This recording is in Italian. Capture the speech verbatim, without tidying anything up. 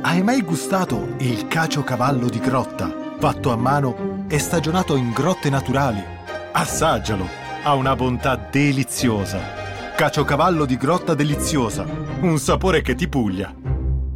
Hai mai gustato il caciocavallo di grotta, fatto a mano e stagionato in grotte naturali? Assaggialo, ha una bontà deliziosa. Caciocavallo di grotta deliziosa, un sapore che ti puglia.